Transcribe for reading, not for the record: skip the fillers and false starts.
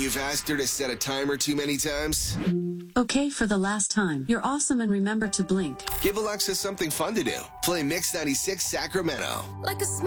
you've asked her to set a timer too many times? Okay, for the last time. You're awesome and remember to blink. Give Alexa something fun to do. Play Mix 96 Sacramento. Like a